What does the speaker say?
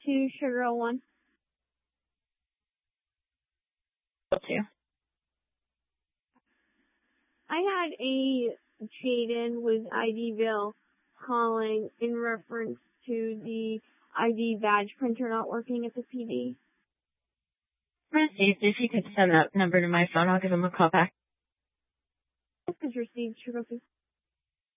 to Sugar 01. I had a Jaden with IDville calling in reference to the ID badge printer not working at the PD. Received. If you could send that number to my phone, I'll give him a call back. This is received, Sugar 2.